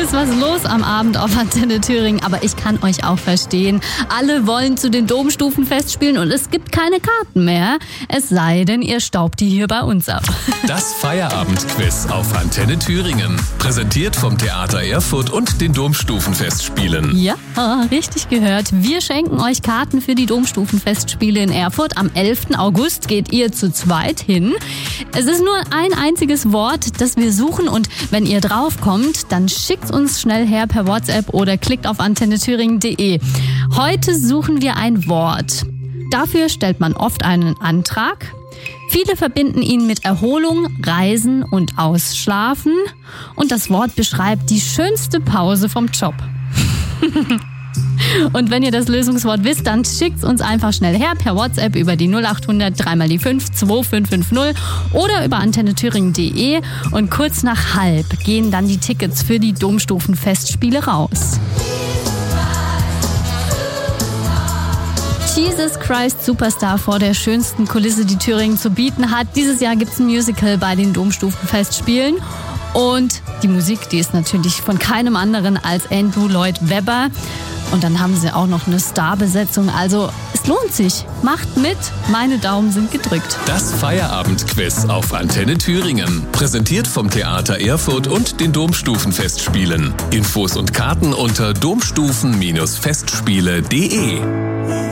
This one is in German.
ist was los am Abend auf Antenne Thüringen, aber ich kann euch auch verstehen. Alle wollen zu den Domstufenfestspielen und es gibt keine Karten mehr. Es sei denn, ihr staubt die hier bei uns ab. Das Feierabendquiz auf Antenne Thüringen. Präsentiert vom Theater Erfurt und den Domstufenfestspielen. Ja, richtig gehört. Wir schenken euch Karten für die Domstufenfestspiele in Erfurt. Am 11. August geht ihr zu zweit hin. Es ist nur ein einziges Wort, das wir suchen, und wenn ihr draufkommt, dann schickt uns schnell her per WhatsApp oder klickt auf antennethüringen.de. Heute suchen wir ein Wort. Dafür stellt man oft einen Antrag. Viele verbinden ihn mit Erholung, Reisen und Ausschlafen. Und das Wort beschreibt die schönste Pause vom Job. Und wenn ihr das Lösungswort wisst, dann schickt's uns einfach schnell her per WhatsApp über die 0800 3x5 2550 oder über antennethüringen.de. Und kurz nach 12:30 gehen dann die Tickets für die Domstufenfestspiele raus. Jesus Christ Superstar vor der schönsten Kulisse, die Thüringen zu bieten hat. Dieses Jahr gibt's ein Musical bei den Domstufenfestspielen. Und die Musik, die ist natürlich von keinem anderen als Andrew Lloyd Webber. Und dann haben sie auch noch eine Starbesetzung. Also es lohnt sich. Macht mit. Meine Daumen sind gedrückt. Das Feierabendquiz auf Antenne Thüringen. Präsentiert vom Theater Erfurt und den Domstufenfestspielen. Infos und Karten unter domstufen-festspiele.de.